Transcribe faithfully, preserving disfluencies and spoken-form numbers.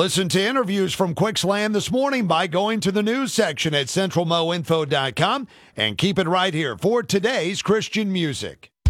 Listen to interviews from Quixland this morning by going to the news section at central mo info dot com and keep it right here for today's Christian music.